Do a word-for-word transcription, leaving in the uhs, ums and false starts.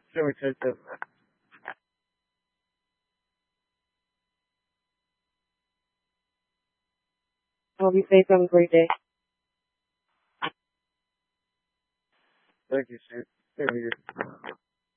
So expensive. Hope you safe. Have a great day. Thank you, sir. Same here.